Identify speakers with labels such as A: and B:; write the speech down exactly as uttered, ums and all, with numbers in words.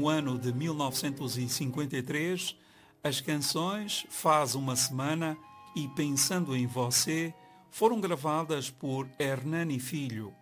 A: No ano de mil novecentos e cinquenta e três, as canções Faz uma Semana e Pensando em Você foram gravadas por Hernani Filho.